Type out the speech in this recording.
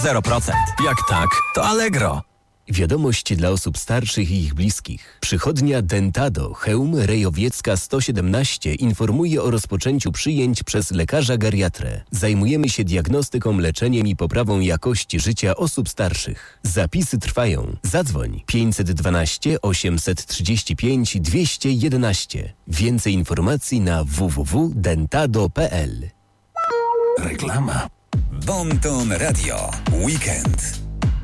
0%. Jak tak, to Allegro. Wiadomość dla osób starszych i ich bliskich. Przychodnia Dentado, Chełm, Rejowiecka 117 informuje o rozpoczęciu przyjęć przez lekarza geriatrę. Zajmujemy się diagnostyką, leczeniem i poprawą jakości życia osób starszych. Zapisy trwają. Zadzwoń 512 835 211. Więcej informacji na www.dentado.pl. Reklama. Bon Ton Radio. Weekend.